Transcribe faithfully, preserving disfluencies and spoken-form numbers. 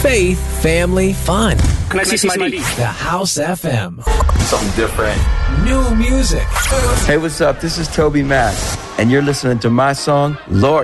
faith, family, fun. Can I see some I D? The House F M. Something different. New music. Hey, what's up? This is Toby Mac, and you're listening to my song, Lord